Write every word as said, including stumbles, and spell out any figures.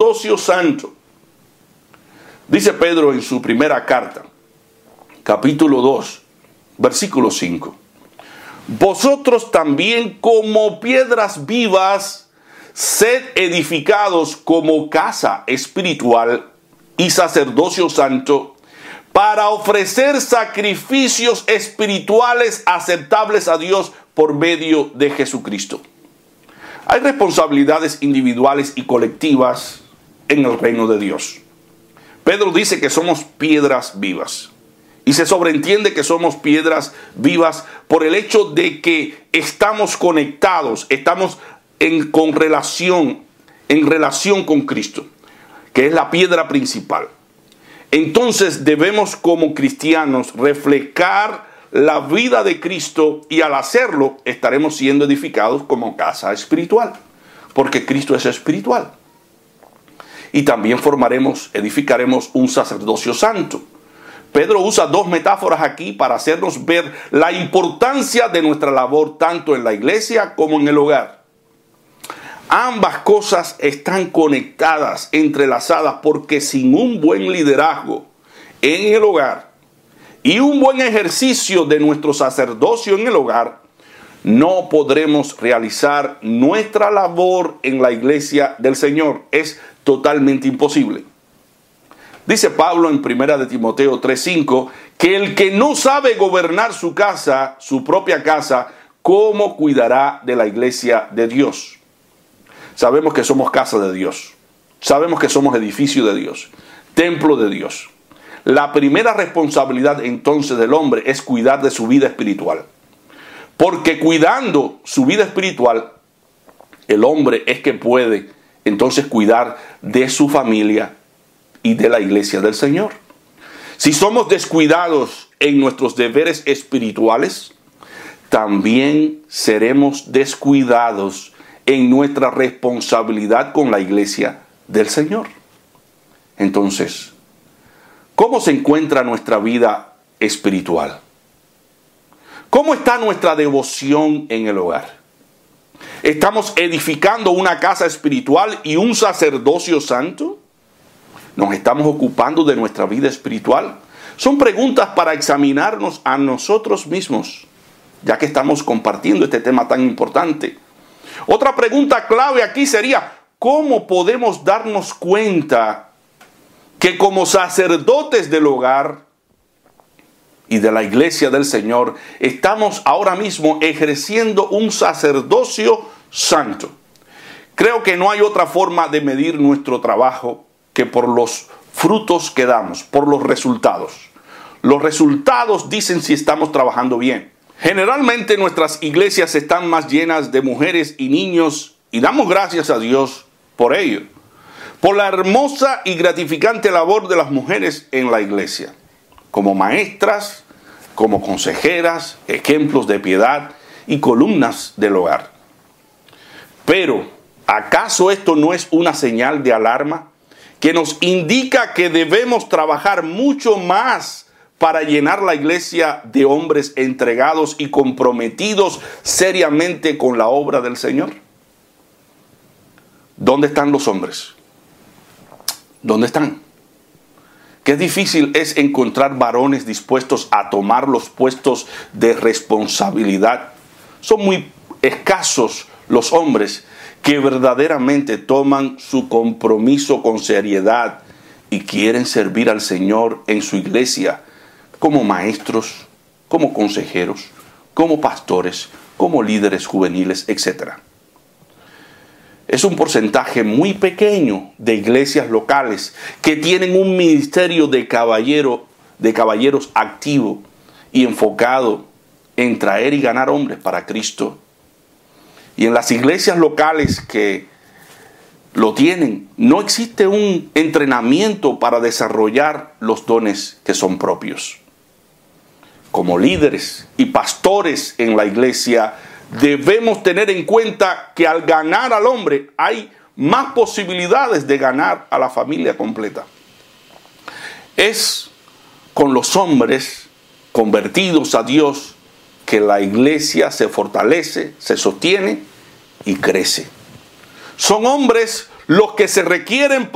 sacerdocio santo. Dice Pedro en su primera carta, capítulo dos, versículo cinco. Vosotros también como piedras vivas, sed edificados como casa espiritual y sacerdocio santo, para ofrecer sacrificios espirituales aceptables a Dios por medio de Jesucristo. Hay responsabilidades individuales y colectivas en el reino de Dios. Pedro dice que somos piedras vivas. Y se sobreentiende que somos piedras vivas por el hecho de que estamos conectados, estamos en, con relación, en relación con Cristo, que es la piedra principal. Entonces debemos como cristianos reflejar la vida de Cristo y al hacerlo estaremos siendo edificados como casa espiritual, porque Cristo es espiritual. Y también formaremos, edificaremos un sacerdocio santo. Pedro usa dos metáforas aquí para hacernos ver la importancia de nuestra labor tanto en la iglesia como en el hogar. Ambas cosas están conectadas, entrelazadas, porque sin un buen liderazgo en el hogar y un buen ejercicio de nuestro sacerdocio en el hogar, no podremos realizar nuestra labor en la iglesia del Señor. Es totalmente imposible. Dice Pablo en primera de Timoteo tres cinco que el que no sabe gobernar su casa, su propia casa, ¿cómo cuidará de la iglesia de Dios? Sabemos que somos casa de Dios. Sabemos que somos edificio de Dios, templo de Dios. La primera responsabilidad entonces del hombre es cuidar de su vida espiritual. Porque cuidando su vida espiritual, el hombre es que puede entonces cuidar de su familia y de la iglesia del Señor. Si somos descuidados en nuestros deberes espirituales, también seremos descuidados en nuestra responsabilidad con la iglesia del Señor. Entonces, ¿cómo se encuentra nuestra vida espiritual? ¿Cómo está nuestra devoción en el hogar? ¿Estamos edificando una casa espiritual y un sacerdocio santo? ¿Nos estamos ocupando de nuestra vida espiritual? Son preguntas para examinarnos a nosotros mismos, ya que estamos compartiendo este tema tan importante. Otra pregunta clave aquí sería, ¿cómo podemos darnos cuenta que como sacerdotes del hogar y de la iglesia del Señor estamos ahora mismo ejerciendo un sacerdocio santo? Creo que no hay otra forma de medir nuestro trabajo que por los frutos que damos, por los resultados. Los resultados dicen si estamos trabajando bien. Generalmente nuestras iglesias están más llenas de mujeres y niños y damos gracias a Dios por ello, por la hermosa y gratificante labor de las mujeres en la iglesia, como maestras, como consejeras, ejemplos de piedad y columnas del hogar. Pero, ¿acaso esto no es una señal de alarma que nos indica que debemos trabajar mucho más para llenar la iglesia de hombres entregados y comprometidos seriamente con la obra del Señor? ¿Dónde están los hombres? ¿Dónde están? Qué difícil es encontrar varones dispuestos a tomar los puestos de responsabilidad. Son muy escasos los hombres que verdaderamente toman su compromiso con seriedad y quieren servir al Señor en su iglesia como maestros, como consejeros, como pastores, como líderes juveniles, etcétera. Es un porcentaje muy pequeño de iglesias locales que tienen un ministerio de, caballero, de caballeros activo y enfocado en traer y ganar hombres para Cristo. Y en las iglesias locales que lo tienen, no existe un entrenamiento para desarrollar los dones que son propios. Como líderes y pastores en la iglesia, debemos tener en cuenta que al ganar al hombre hay más posibilidades de ganar a la familia completa. Es con los hombres convertidos a Dios que la iglesia se fortalece, se sostiene y crece. Son hombres los que se requieren para